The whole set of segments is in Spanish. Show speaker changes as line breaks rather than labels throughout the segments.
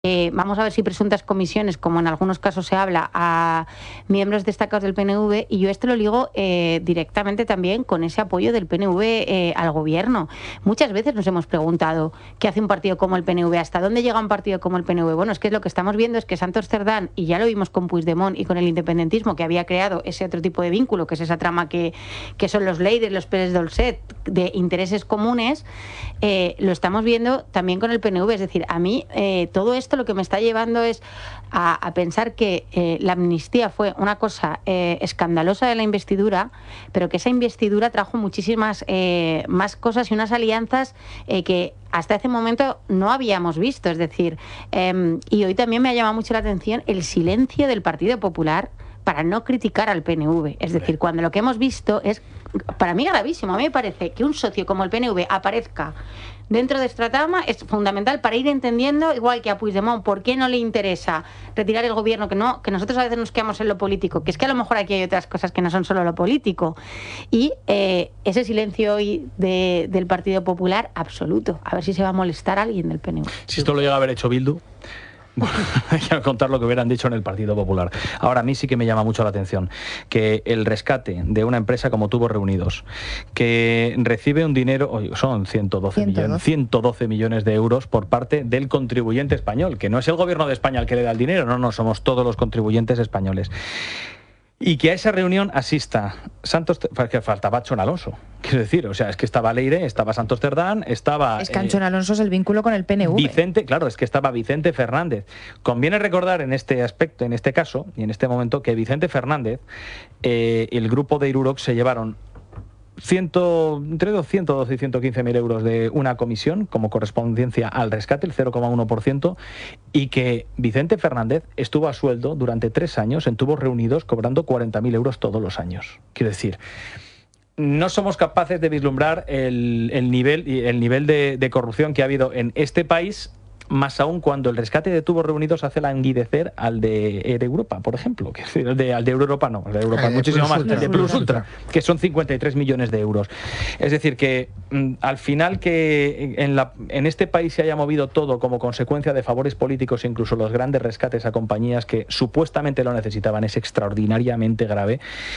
vamos a ver si presuntas comisiones, como en algunos casos se habla, a miembros destacados del PNV, y yo esto lo ligo directamente también con ese apoyo del PNV al gobierno. Muchas veces nos hemos preguntado qué hace un partido como el PNV, hasta dónde llega un partido como el PNV. Bueno, es que lo que estamos viendo es que Santos Cerdán, y ya lo vimos con Puigdemont y con el independentismo, que había creado ese otro tipo de vínculo, que es esa trama que son los Leiden, los Pérez Dolcet, de intereses comunes, lo estamos viendo también con el PNV. Es decir, a mí todo esto lo que me está llevando es a pensar que la amnistía fue una cosa escandalosa de la investidura, pero que esa investidura trajo muchísimas más cosas y unas alianzas que hasta ese momento no habíamos visto. Es decir, y hoy también me ha llamado mucho la atención el silencio del Partido Popular para no criticar al PNV. Es decir, cuando lo que hemos visto es, para mí, gravísimo. A mí me parece que un socio como el PNV aparezca dentro de esta trama es fundamental para ir entendiendo, igual que a Puigdemont, por qué no le interesa retirar el gobierno, que nosotros a veces nos quedamos en lo político, que es que a lo mejor aquí hay otras cosas que no son solo lo político. Y ese silencio hoy del Partido Popular, absoluto. A ver si se va a molestar a alguien del PNV.
Si esto lo llega a haber hecho Bildu, hay que contar lo que hubieran dicho en el Partido Popular. Ahora, a mí sí que me llama mucho la atención que el rescate de una empresa como Tubos Reunidos, que recibe un dinero, son 112 millones de euros por parte del contribuyente español, que no es el gobierno de España el que le da el dinero, no, somos todos los contribuyentes españoles. Y que a esa reunión asista Santos, que faltaba Anchón Alonso. Quiero decir, o sea, es que estaba Leire, estaba Santos Cerdán, estaba...
Es que Anchón Alonso es el vínculo con el PNV.
Es que estaba Vicente Fernández. Conviene recordar en este aspecto, en este caso, y en este momento, que Vicente Fernández, el grupo de Irurox se llevaron entre 212 y 115.000 euros de una comisión como correspondencia al rescate, el 0,1%, y que Vicente Fernández estuvo a sueldo durante 3 años en Tubos Reunidos cobrando 40.000 euros todos los años. Quiero decir, no somos capaces de vislumbrar el nivel de corrupción que ha habido en este país, más aún cuando el rescate de Tubos Reunidos hace languidecer al de Air Europa, por ejemplo, que es decir, al de Europa no, el de Europa muchísimo más, el de Plus Ultra, que son 53 millones de euros. Es decir, que al final que en este país se haya movido todo como consecuencia de favores políticos, incluso los grandes rescates a compañías que supuestamente lo necesitaban, es extraordinariamente grave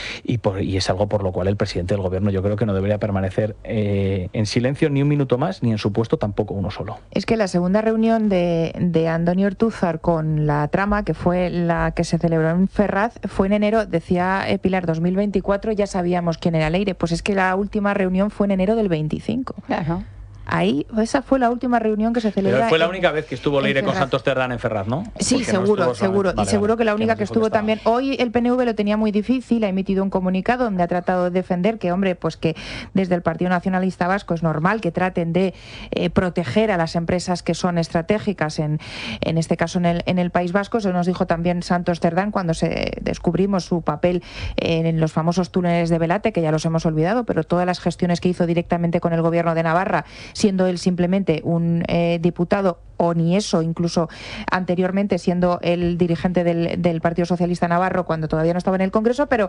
y es algo por lo cual el presidente del gobierno yo creo que no debería permanecer en silencio ni un minuto más, ni en su puesto tampoco uno solo.
Es que la segunda reunión de Andoni Ortúzar con la trama, que fue la que se celebró en Ferraz, fue en enero, decía Pilar, 2024, ya sabíamos quién era Leire. Pues es que la última reunión fue en enero del 25.
Claro.
Ahí, esa fue la última reunión que se celebra.
Pero fue la única vez que estuvo Leire con Santos Cerdán en Ferraz, ¿no?
Sí, seguro. Vale, y seguro que la única que estuvo también. Hoy el PNV lo tenía muy difícil, ha emitido un comunicado donde ha tratado de defender que, hombre, pues que desde el Partido Nacionalista Vasco es normal que traten de proteger a las empresas que son estratégicas, en este caso en el País Vasco. Eso nos dijo también Santos Cerdán cuando descubrimos su papel en los famosos túneles de Belate, que ya los hemos olvidado, pero todas las gestiones que hizo directamente con el gobierno de Navarra, siendo él simplemente un diputado, o ni eso, incluso anteriormente siendo el dirigente del Partido Socialista Navarro cuando todavía no estaba en el Congreso. Pero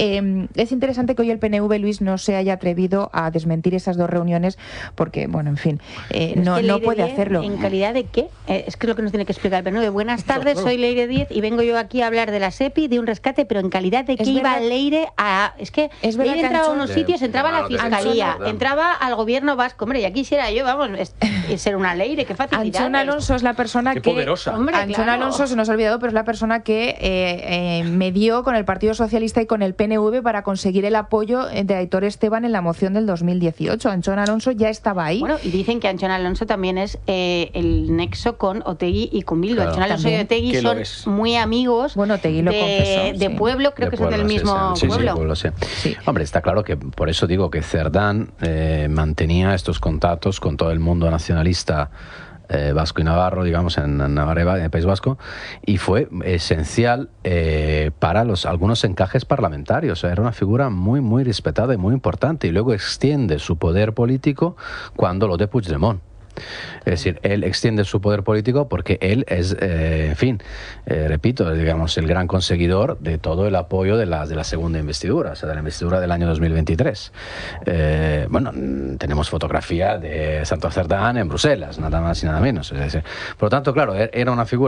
es interesante que hoy el PNV, Luis, no se haya atrevido a desmentir esas dos reuniones porque, bueno, en fin, no puede hacerlo.
¿En calidad de qué? Es que es lo que nos tiene que explicar el PNV. Buenas tardes, soy Leire Díez y vengo yo aquí a hablar de la SEPI, de un rescate, pero en calidad de qué iba Leire a... Es que Leire entraba a unos sitios, entraba a la Fiscalía, entraba al gobierno vasco. Hombre, y aquí quisiera yo, vamos, ser una Leire, qué facilidad.
Anchón Alonso es la persona
qué poderosa.
Hombre,
Anchón Alonso, se nos ha olvidado, pero es la persona que medió con el Partido Socialista y con el PNV para conseguir el apoyo de Aitor Esteban en la moción del 2018. Anchón Alonso ya estaba ahí.
Bueno, y dicen que Anchón Alonso también es el nexo con Otegi y con Bildu. Claro. Anchón Alonso y Otegi son muy amigos.
Bueno, Otegi lo confesó,
de pueblo, creo que son del mismo pueblo.
Pueblo, sí. Hombre, está claro que por eso digo que Cerdán mantenía estos contactos con todo el mundo nacionalista vasco y navarro, digamos, en Navarra, en el País Vasco, y fue esencial para algunos encajes parlamentarios. Era una figura muy, muy respetada y muy importante, y luego extiende su poder político cuando lo de Puigdemont. Es decir, él extiende su poder político porque él es, en fin, repito, digamos, el gran conseguidor de todo el apoyo de la segunda investidura, o sea, de la investidura del año 2023. Bueno, tenemos fotografía de Santos Cerdán en Bruselas, nada más y nada menos. Es decir, por lo tanto, claro, era una figura